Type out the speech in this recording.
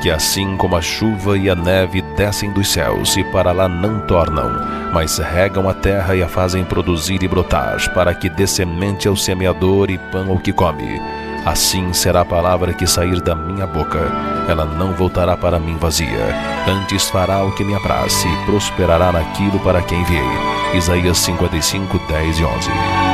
Porque assim como a chuva e a neve descem dos céus e para lá não tornam, mas regam a terra e a fazem produzir e brotar, para que dê semente ao semeador e pão ao que come, assim será a palavra que sair da minha boca. Ela não voltará para mim vazia, antes fará o que me apraz e prosperará naquilo para que enviei. Isaías 55, 10 e 11.